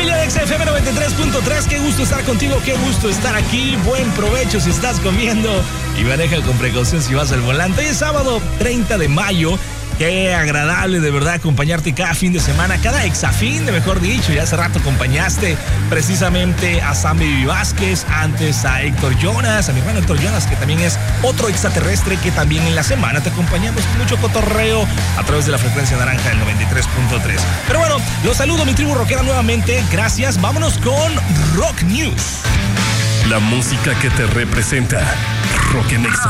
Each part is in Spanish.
familia de XFM 93.3, qué gusto estar contigo, qué gusto estar aquí. Buen provecho si estás comiendo y maneja con precaución si vas al volante. Hoy es sábado 30 de mayo. Qué agradable de verdad acompañarte cada fin de semana, cada exafín, mejor dicho. Ya hace rato acompañaste precisamente a Sammy Vázquez, antes a Héctor Jonas, a mi hermano Héctor Jonas, que también es otro extraterrestre que también en la semana te acompañamos con mucho cotorreo a través de la frecuencia naranja del 93.3. Pero bueno, los saludo mi tribu rockera nuevamente, gracias. Vámonos con Rock News. La música que te representa. Rock en Exa.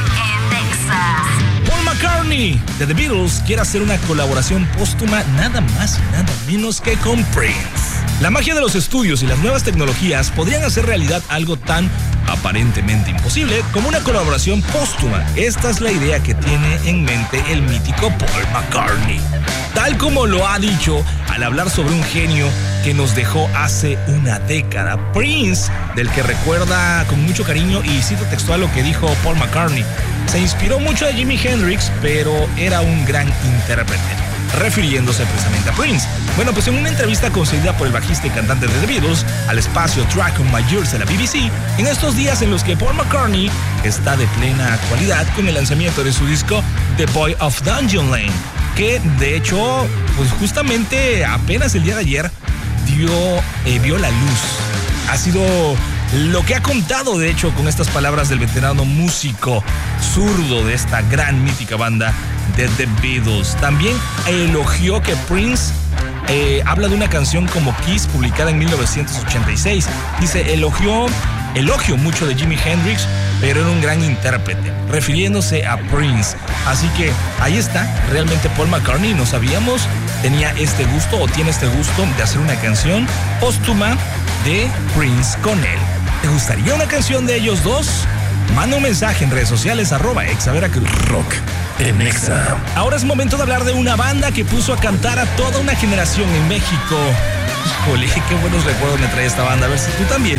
Paul McCartney de The Beatles quiere hacer una colaboración póstuma nada más y nada menos que con Prince. La magia de los estudios y las nuevas tecnologías podrían hacer realidad algo tan aparentemente imposible como una colaboración póstuma. Esta es la idea que tiene en mente el mítico Paul McCartney, tal como lo ha dicho al hablar sobre un genio que nos dejó hace una década, Prince, del que recuerda con mucho cariño, y cito textual lo que dijo Paul McCartney: se inspiró mucho de Jimi Hendrix, pero era un gran intérprete, refiriéndose precisamente a Prince. Bueno, pues en una entrevista concedida por el bajista y cantante de The Beatles al espacio Track on My Years de la BBC, en estos días en los que Paul McCartney está de plena actualidad con el lanzamiento de su disco The Boy of Dungeon Lane, que de hecho, pues justamente apenas el día de ayer vio la luz. Ha sido lo que ha contado, de hecho, con estas palabras del veterano músico zurdo de esta gran mítica banda de The Beatles. También elogió que Prince habla de una canción como Kiss, publicada en 1986. Dice, elogio mucho de Jimi Hendrix, pero era un gran intérprete, refiriéndose a Prince. Así que ahí está, realmente Paul McCartney, no sabíamos, tenía este gusto o tiene este gusto de hacer una canción póstuma de Prince con él. ¿Te gustaría una canción de ellos dos? Manda un mensaje en redes sociales @exaveracruz. Rock en Exa. Ahora es momento de hablar de una banda que puso a cantar a toda una generación en México. Híjole, qué buenos recuerdos me trae esta banda, a ver si tú también.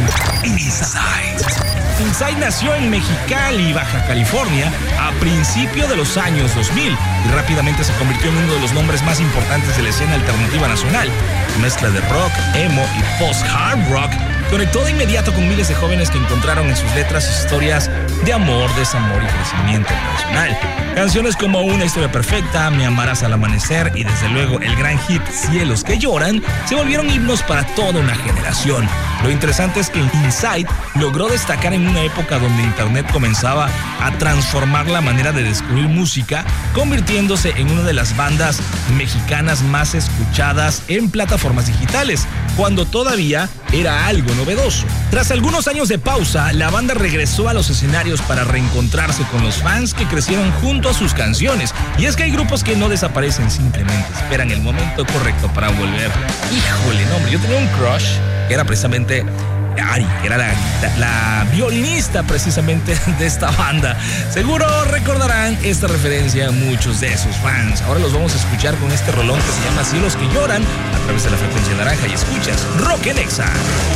Inside nació en Mexicali, Baja California, a principios de los años 2000 y rápidamente se convirtió en uno de los nombres más importantes de la escena alternativa nacional. Mezcla de rock, emo y post-hard rock conectó de inmediato con miles de jóvenes que encontraron en sus letras historias de amor, desamor y crecimiento personal. Canciones como Una historia perfecta, Me amarás al amanecer y desde luego el gran hit Cielos que lloran se volvieron himnos para toda una generación. Lo interesante es que Inside logró destacar en una época donde Internet comenzaba a transformar la manera de descubrir música, convirtiéndose en una de las bandas mexicanas más escuchadas en plataformas digitales, cuando todavía era algo novedoso. Tras algunos años de pausa, la banda regresó a los escenarios para reencontrarse con los fans que crecieron junto a sus canciones. Y es que hay grupos que no desaparecen, simplemente esperan el momento correcto para volver. Híjole, no, hombre, yo tenía un crush que era precisamente Ari, que era la violinista precisamente de esta banda. Seguro recordarán esta referencia a muchos de sus fans. Ahora los vamos a escuchar con este rolón que se llama Cielos que lloran a través de la frecuencia naranja y escuchas Rock en Exa.